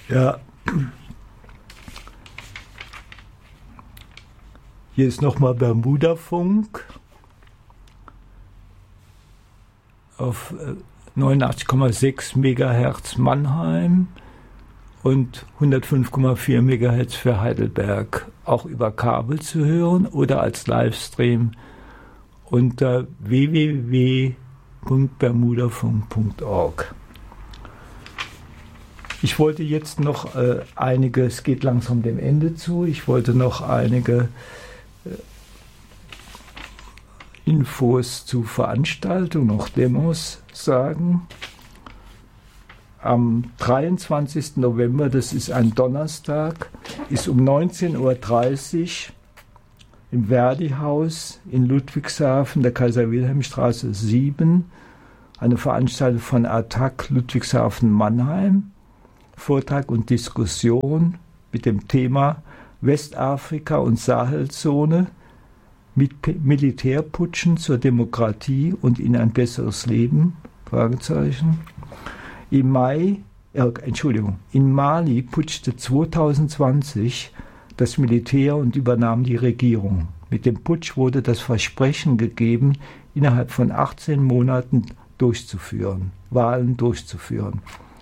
Ja. Hier ist nochmal Bermuda-Funk auf 89,6 MHz Mannheim und 105,4 MHz für Heidelberg, auch über Kabel zu hören oder als Livestream unter www.bermudafunk.org. Ich wollte jetzt noch einige, es geht langsam dem Ende zu, ich wollte noch einige Infos zu Veranstaltungen, noch Demos sagen. Am 23. November, das ist ein Donnerstag, ist um 19:30 Uhr im Verdi-Haus in Ludwigshafen, der Kaiser-Wilhelm-Straße 7, eine Veranstaltung von ATTAC Ludwigshafen-Mannheim, Vortrag und Diskussion mit dem Thema Westafrika und Sahelzone mit Militärputschen zur Demokratie und in ein besseres Leben? Fragezeichen. In Mali putschte 2020 das Militär und übernahm die Regierung. Mit dem Putsch wurde das Versprechen gegeben, innerhalb von 18 Monaten Wahlen durchzuführen.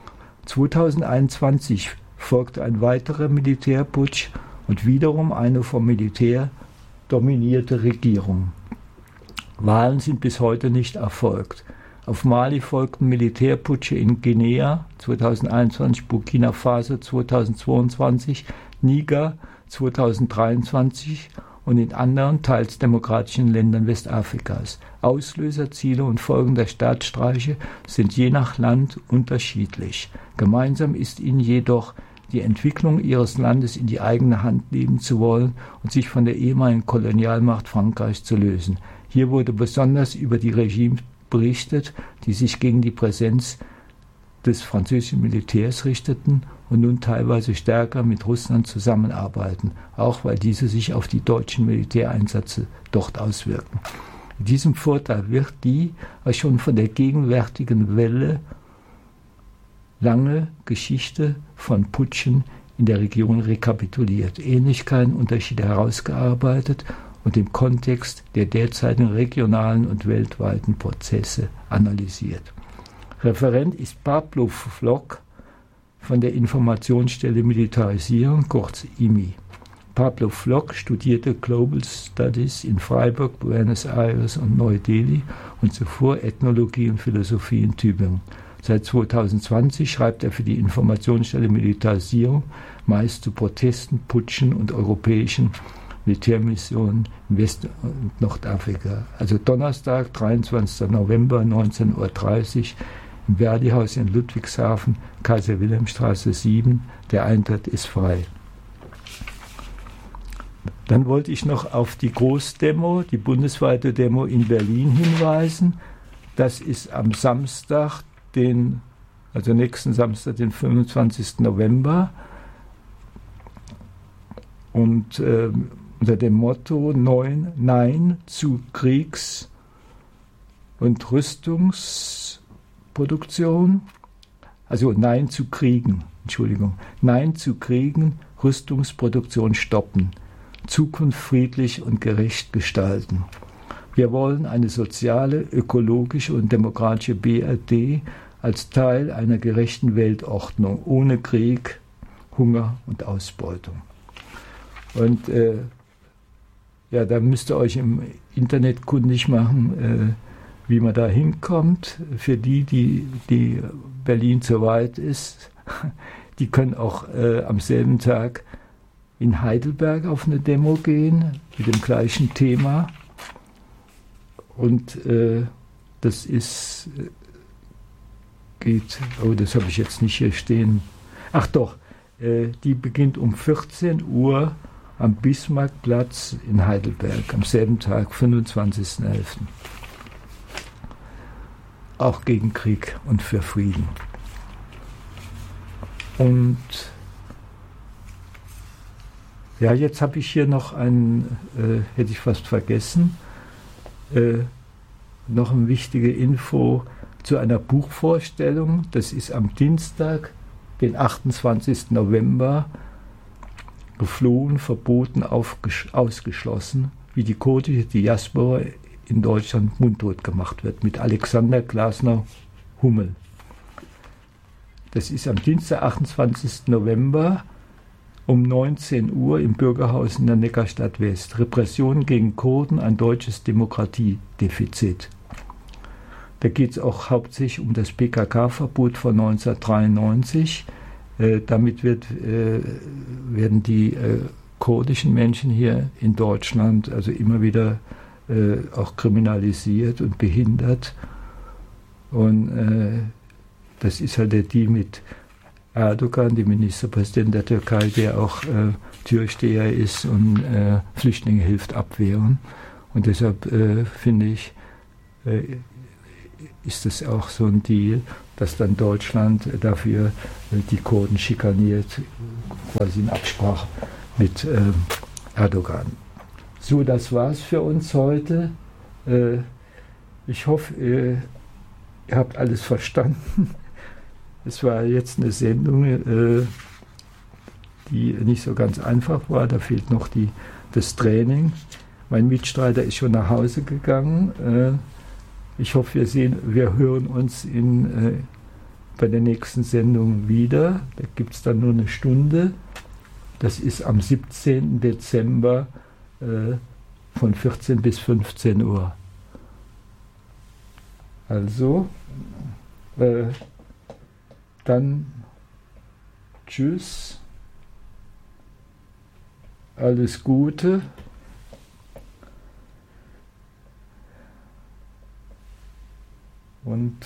2021 folgte ein weiterer Militärputsch und wiederum eine vom Militär dominierte Regierung. Wahlen sind bis heute nicht erfolgt. Auf Mali folgten Militärputsche in Guinea 2021, Burkina Faso 2022, Niger 2023 und in anderen, teils demokratischen Ländern Westafrikas. Auslöser, Ziele und Folgen der Staatsstreiche sind je nach Land unterschiedlich. Gemeinsam ist ihnen jedoch, die Entwicklung ihres Landes in die eigene Hand nehmen zu wollen und sich von der ehemaligen Kolonialmacht Frankreich zu lösen. Hier wurde besonders über die Regimes berichtet, die sich gegen die Präsenz des französischen Militärs richteten und nun teilweise stärker mit Russland zusammenarbeiten, auch weil diese sich auf die deutschen Militäreinsätze dort auswirken. In diesem Vortrag wird die schon von der gegenwärtigen Welle lange Geschichte von Putschen in der Region rekapituliert, Ähnlichkeiten, Unterschiede herausgearbeitet und im Kontext der derzeitigen regionalen und weltweiten Prozesse analysiert. Referent ist Pablo Flock von der Informationsstelle Militarisierung, kurz IMI. Pablo Flock studierte Global Studies in Freiburg, Buenos Aires und Neu-Delhi und zuvor Ethnologie und Philosophie in Tübingen. Seit 2020 schreibt er für die Informationsstelle Militarisierung, meist zu Protesten, Putschen und europäischen Militärmissionen in West- und Nordafrika. Also Donnerstag, 23. November, 19:30 Uhr im Verdi-Haus in Ludwigshafen, Kaiser-Wilhelm-Straße 7. Der Eintritt ist frei. Dann wollte ich noch auf die Großdemo, die bundesweite Demo in Berlin hinweisen. Das ist am Samstag, nächsten Samstag, den 25. November. Und unter dem Motto Nein zu Kriegs- und Rüstungsproduktion, also Nein zu Kriegen, Rüstungsproduktion stoppen, Zukunft friedlich und gerecht gestalten. Wir wollen eine soziale, ökologische und demokratische BRD als Teil einer gerechten Weltordnung, ohne Krieg, Hunger und Ausbeutung. Und da müsst ihr euch im Internet kundig machen, wie man da hinkommt. Für die Berlin zu weit ist, die können auch am selben Tag in Heidelberg auf eine Demo gehen, mit dem gleichen Thema. Und das habe ich jetzt nicht hier stehen. Ach doch, die beginnt um 14 Uhr am Bismarckplatz in Heidelberg, am selben Tag, 25.11. Auch gegen Krieg und für Frieden. Und ja, jetzt habe ich hier noch hätte ich fast vergessen, noch eine wichtige Info zu einer Buchvorstellung. Das ist am Dienstag, den 28. November geflohen, verboten, ausgeschlossen, wie die kurdische Diaspora in Deutschland mundtot gemacht wird, mit Alexander Glasner Hummel. Das ist am Dienstag, 28. November um 19 Uhr im Bürgerhaus in der Neckarstadt West. Repression gegen Kurden, ein deutsches Demokratiedefizit. Da geht es auch hauptsächlich um das PKK-Verbot von 1993. Damit werden die kurdischen Menschen hier in Deutschland also immer wieder auch kriminalisiert und behindert. Und das ist halt der Deal mit Erdogan, dem Ministerpräsidenten der Türkei, der auch Türsteher ist und Flüchtlinge hilft abwehren. Und deshalb finde ich, ist es auch so ein Deal, dass dann Deutschland dafür die Kurden schikaniert, quasi in Absprache mit Erdogan. So, das war's für uns heute. Ich hoffe, ihr habt alles verstanden. Es war jetzt eine Sendung, die nicht so ganz einfach war. Da fehlt noch das Training. Mein Mitstreiter ist schon nach Hause gegangen. Ich hoffe, wir hören uns bei der nächsten Sendung wieder. Da gibt es dann nur eine Stunde. Das ist am 17. Dezember von 14 bis 15 Uhr. Also, dann tschüss, alles Gute. Und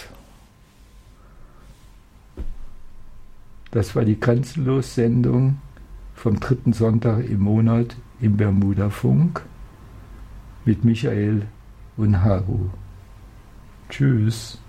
das war die Grenzenlos-Sendung vom 3. Sonntag im Monat im Bermuda-Funk mit Michael und Haru. Tschüss.